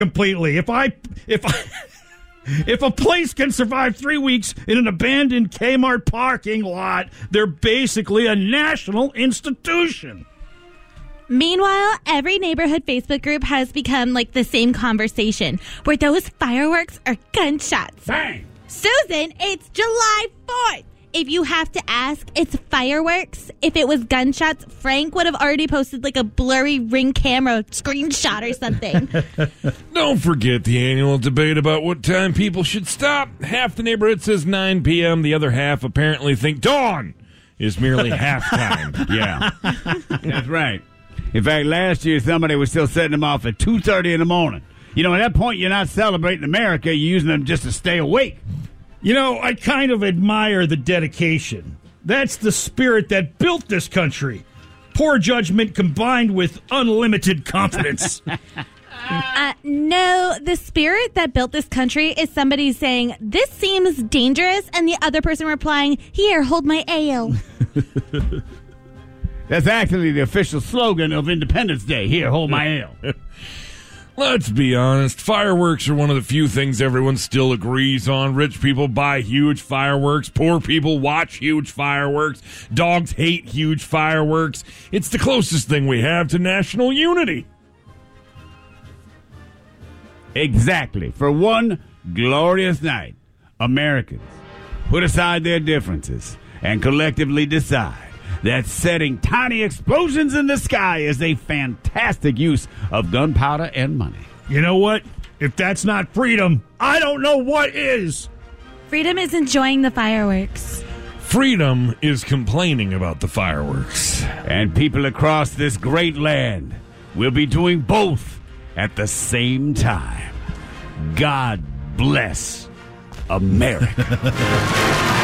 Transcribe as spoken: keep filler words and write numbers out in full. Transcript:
completely. If I, if I, if a place can survive three weeks in an abandoned Kmart parking lot, they're basically a national institution. Meanwhile, every neighborhood Facebook group has become like the same conversation. Were those fireworks or gunshots? Bang! Susan, it's July fourth. If you have to ask, it's fireworks. If it was gunshots, Frank would have already posted like a blurry Ring camera screenshot or something. Don't forget the annual debate about what time people should stop. Half the neighborhood says nine p.m. The other half apparently think dawn is merely halftime. Yeah, that's right. In fact, last year somebody was still setting them off at two thirty in the morning. You know, at that point, you're not celebrating America. You're using them just to stay awake. You know, I kind of admire the dedication. That's the spirit that built this country. Poor judgment combined with unlimited confidence. uh, no, the spirit that built this country is somebody saying, this seems dangerous, and the other person replying, here, hold my ale. That's actually the official slogan of Independence Day. Here, hold my ale. Let's be honest, fireworks are one of the few things everyone still agrees on. Rich people buy huge fireworks. Poor people watch huge fireworks. Dogs hate huge fireworks. It's the closest thing we have to national unity. Exactly. For one glorious night, Americans put aside their differences and collectively decide that setting tiny explosions in the sky is a fantastic use of gunpowder and money. You know what? If that's not freedom, I don't know what is. Freedom is enjoying the fireworks. Freedom is complaining about the fireworks. And people across this great land will be doing both at the same time. God bless America.